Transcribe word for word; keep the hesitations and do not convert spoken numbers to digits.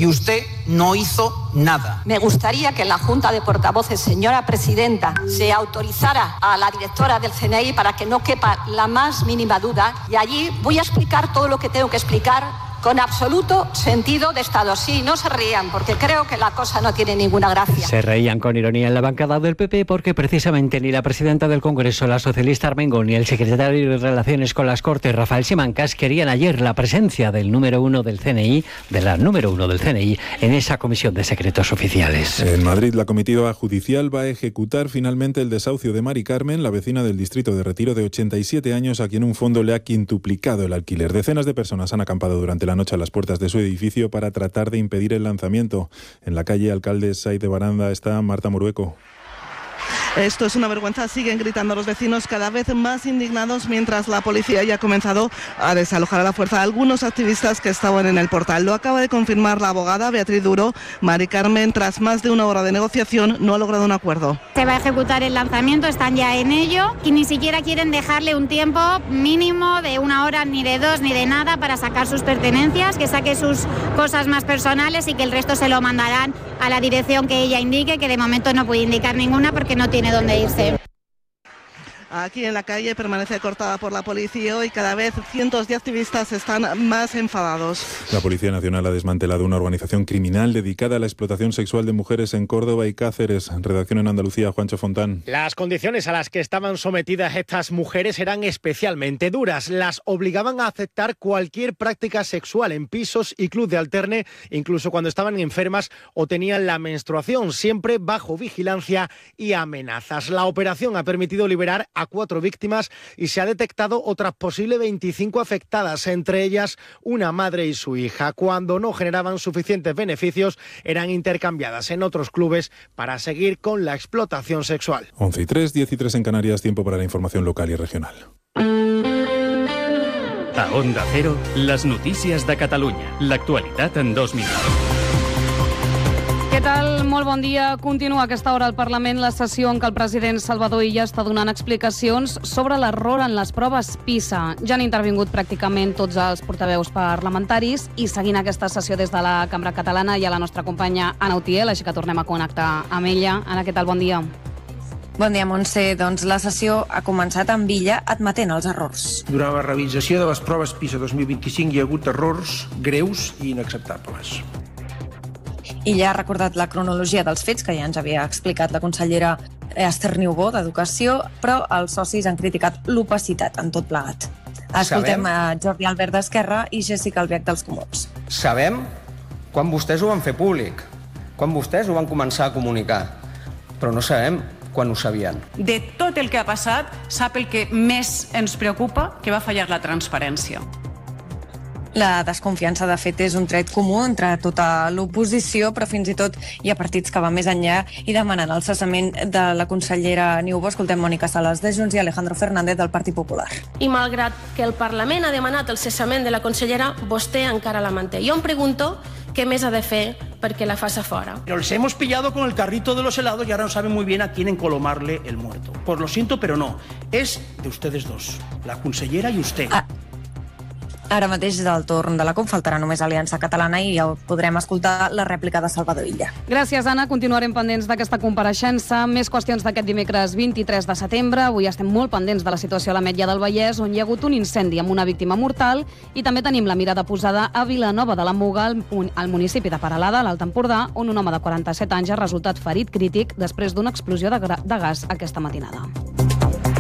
y usted no hizo nada. Me gustaría que en la Junta de Portavoces, señora presidenta, se autorizara a la directora del C N I para que no quepa la más mínima duda, y allí voy a explicar todo lo que tengo que explicar con absoluto sentido de Estado. Sí, no se rían, porque creo que la cosa no tiene ninguna gracia. Se reían con ironía en la bancada del P P porque precisamente ni la presidenta del Congreso, la socialista Armengol, ni el secretario de Relaciones con las Cortes, Rafael Simancas, querían ayer la presencia del número uno del C N I, de la número uno del C N I, en esa comisión de secretos oficiales. En Madrid, la comitiva judicial va a ejecutar finalmente el desahucio de Mari Carmen, la vecina del distrito de Retiro de ochenta y siete años, a quien un fondo le ha quintuplicado el alquiler. Decenas de personas han acampado durante la noche a las puertas de su edificio para tratar de impedir el lanzamiento. En la calle Alcalde Saiz de Baranda está Marta Morueco. Esto es una vergüenza, siguen gritando los vecinos cada vez más indignados mientras la policía ya ha comenzado a desalojar a la fuerza a algunos activistas que estaban en el portal. Lo acaba de confirmar la abogada Beatriz Duro. Mari Carmen, tras más de una hora de negociación, no ha logrado un acuerdo. Se va a ejecutar el lanzamiento, están ya en ello y ni siquiera quieren dejarle un tiempo mínimo de una hora, ni de dos, ni de nada para sacar sus pertenencias, que saque sus cosas más personales y que el resto se lo mandarán a la dirección que ella indique, que de momento no puede indicar ninguna porque no tiene dónde irse. Aquí en la calle permanece cortada por la policía y cada vez cientos de activistas están más enfadados. La Policía Nacional ha desmantelado una organización criminal dedicada a la explotación sexual de mujeres en Córdoba y Cáceres. Redacción en Andalucía, Juancho Fontán. Las condiciones a las que estaban sometidas estas mujeres eran especialmente duras. Las obligaban a aceptar cualquier práctica sexual en pisos y club de alterne, incluso cuando estaban enfermas o tenían la menstruación, siempre bajo vigilancia y amenazas. La operación ha permitido liberar a cuatro víctimas y se ha detectado otras posibles veinticinco afectadas, entre ellas una madre y su hija. Cuando no generaban suficientes beneficios, eran intercambiadas en otros clubes para seguir con la explotación sexual. once y tres, diez y tres en Canarias, tiempo para la información local y regional. A Onda Cero, les notícies de Catalunya. L'actualitat en dos minuts. Què tal? Molt bon dia. Continua a aquesta hora al Parlament la sessió en què el president Salvador Illa està donant explicacions sobre l'error en les proves PISA. Ja han intervingut pràcticament tots els portaveus parlamentaris i seguint aquesta sessió des de la Cambra Catalana hi ha la nostra companya Anna Utiel, així que tornem a connectar amb ella. Anna, què tal? Bon dia. Bon dia, Montse. Doncs la sessió ha començat amb Illa admetent els errors. Durant la realització de les proves PISA dos mil vint-i-cinc hi ha hagut errors greus i inacceptables. Illa ha recordat la cronologia dels fets, que ja ens havia explicat la consellera Esther Niubó, d'Educació, però els socis han criticat l'opacitat en tot plegat. Escoltem a Jordi Albert d'Esquerra i Jessica Albiach dels Comuns. Sabem quan vostès ho van fer públic, quan vostès ho van començar a comunicar, però no sabem quan ho sabien. De tot el que ha passat, sap el que més ens preocupa, que va fallar la transparència. La desconfiança, de fet, és un tret comú entre tota l'oposició, però fins i tot hi ha partits que van més enllà i demanen el cessament de la consellera Niubó. Escoltem Mònica Sales de Junts i Alejandro Fernández del Partit Popular. I malgrat que el Parlament ha demanat el cessament de la consellera, vostè encara la manté. Jo em pregunto qué més ha de fer perquè la faça fora. Pero les hemos pillado con el carrito de los helados y ahora no saben muy bien a quién encolomarle el muerto. Pues lo siento, pero no. Es de ustedes dos, la consellera y usted. Ah. Ara mateix és el torn de la CUP, faltarà només Aliança Catalana i ja podrem escoltar la rèplica de Salvador Illa. Gràcies, Anna. Continuarem pendents d'aquesta compareixença. Més qüestions d'aquest dimecres vint-i-tres de setembre. Avui estem molt pendents de la situació a l'Ametlla del Vallès, on hi ha hagut un incendi amb una víctima mortal, i també tenim la mirada posada a Vilanova de la Muga, al municipi de Peralada, a l'Alt Empordà, on un home de quaranta-set anys ha resultat ferit crític després d'una explosió de gas aquesta matinada.